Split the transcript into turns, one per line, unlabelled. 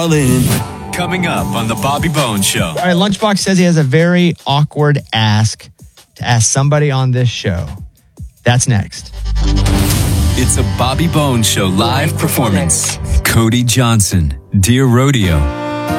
Coming up on the Bobby Bones Show.
All right, Lunchbox says he has a very awkward ask to ask somebody on this show. That's next.
It's a Bobby Bones Show live performance. Cody Johnson, Dear Rodeo.